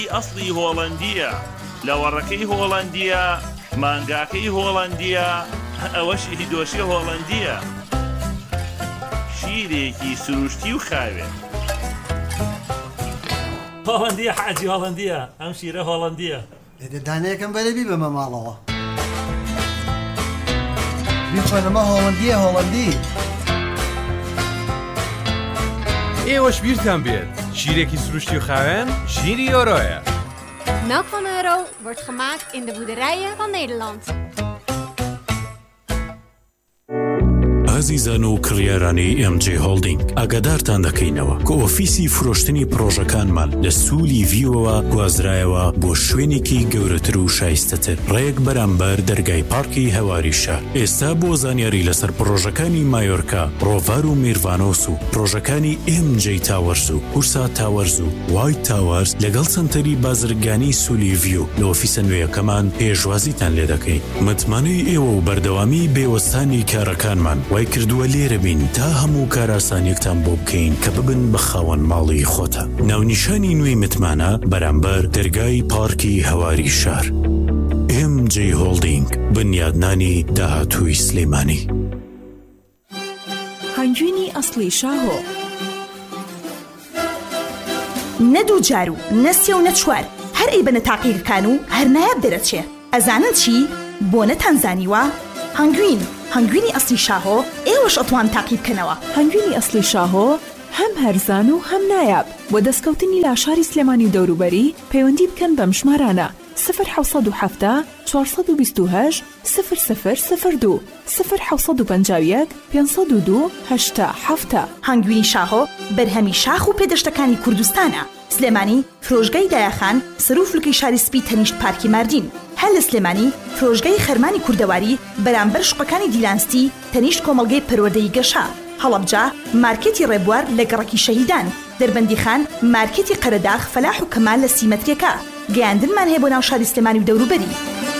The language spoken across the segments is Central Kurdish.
ئەسڵی هۆڵەندیە لەوەڕەکەی هۆڵەندیە مانگاکەی هۆڵەندیە ئەوەشی دۆشی هۆڵەندیە شیرێکی سروشتی و خاوێن هۆڵەندیە حاجی هۆڵەندیە ئەم شیرە هۆڵەندیە دانەیەکەم بەرەبی بەمە ماڵەوە بیخۆنەمە هۆڵەندیە هۆڵەندی ئێوەش بیرتان بێت شیرێکی سروشتی و خاوێن شیری ئۆرۆیە. Melk van Euro wordt gemaakt in de boerderijen van Nederland. ئازیزان و کڕیارانی MJ هۆڵدینگ ئاگادارتان دەکەینەوە کە ئۆفیسی فرۆشتنی پرۆژەکانمان لە سوولی ڤیوەوە گوازرایەوە بۆ شوێنێکی گەورەتر و شایستەتر ڕێک بەرامبەر دەرگای پارکی هەواری شار. ئێستا بۆ زانیاری لەسەر پرۆژەکانی مایۆرکا، ڕۆڤار و میروانۆس و پرۆژەکانی MJ تاوەرز و هورسا تاوەرز و وایت تاوەرز لەگەڵ سنتەری بازرگانی سوولی ڤیو لە ئۆفیسە نوێیەکەمان پێشوازیتان لێ دەکەین. متمانەی ئێوە و بەردەوامی بێوەستانی کارەکانمان وای کردووە لێرە بین تا هەموو کاراسانیەکتان بۆ بکەین کە ببن بە خاوەن ماڵی خۆتە. ناونیشانی نوێی متمانە بەرامبەر دەرگای پارکی هەواری شار. MJ هۆڵدینگ بنیادنانی داهاتووی سلێمانی. هەنگوینی ئەسڵی شاهۆ نەدوو جار و نەسێ و نەچوار هەر ئەی بنە تاقیرکان و هەر نایاب دەرەچێ ئەزانن چی بۆ نەتانزانیوە هەنگوینی ئەسڵی شاهۆ ئێوەش ئەتوان تاقی بکەنەوە. هەنگوینی ئەسڵی شاهۆ هەم هەرزان و هەم نایاب بۆ دەستکەوتنی لاشاری سلێمانی و دەوروبەری پەیوەندی بکەن بەم ژمارانە 0770 428 0002 0751 502 8 هەنگوینی شاهۆ بەرهەمی شاخ و پێدەشتەکانی کوردستانە. سلێمانی فرۆژگای دایەخان سەروفلکەی شاری سپی تەنیشت پارکی ماردین. هەل لە سلێمانی فرۆژگای خەرمانی کوردەواری بەرامبەر شوقەکانی دیلانستی تەنیشت کۆمەڵگەی پەروەردەی گەشا. هەڵەبجا مارکێتی ڕێبوار لە گەڕەکی شەهیدان. دەربەندیخان مارکێتی قەرەداغ فەلاح و کەمال لە سیمەتریەکە. گەیاندنمان هەیە بۆ ناو شاری سلێمانی و دەوروبەری.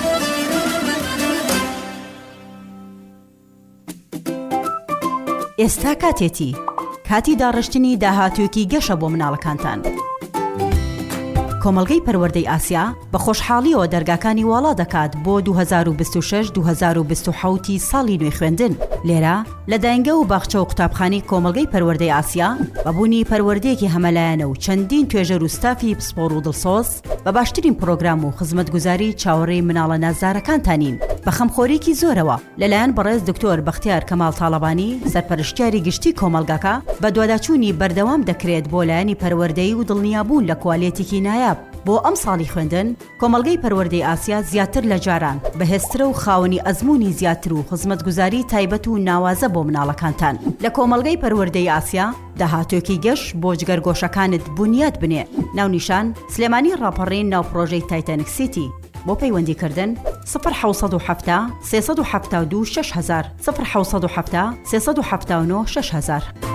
ئێستا کاتێتی کاتی داڕشتنی داهاتوویەکی گەشە بۆ مناڵەکانتان. کۆمەڵگەی پەروەردەی ئاسیا بە خۆشحاڵیەوە دەرگاکانی واڵا دەکات بۆ 2026-2027 ساڵی نوێی خوێندن. لێرە لە داینگە و باخچە و قوتابخانەی کۆمەڵگەی پەروەردەی ئاسیا بەبوونی پەروەردەیەکی هەمەلایەنە و چەندین توێژەر و ستافی پسپۆڕ و دڵسۆز بە باشترین پرۆگرام و خزمەتگوزاری چاوەڕێی مناڵە نازدارەکانتانین بە خەمخۆریکی زۆرەوە لەلایەن بەڕێز دکتۆر بەختیار کەماڵ تاڵەبانی سەرپەرشتیاری گشتی کۆمەلگاکە بە دواداچوونی بەردەوام دەکرێت بۆ لایەنی پەروەردەی و دڵنیابوون لە کواڵیتێکی نایاب. بۆ ئەم ساڵی خوێندن کۆمەڵگەی پەروەردەی ئاسیا زیاتر لە جاران بەهێزترە و خاوەنی ئەزموونی زیاتر و خزمەتگوزاری تایبەت و ناوازە بۆ مناڵەکانتان. لە کۆمەڵگەی پەروەردەی ئاسیا داهاتوێکی گەشت بۆ جگەرگۆشەکانت بنیاد بنێ. ناونیشان سلێمانی ڕاپەڕین ناو پرۆژەی تایتەنیک سیتی. بۆ پەیوەندیکردن 0770 372 6000 0770 379 6000.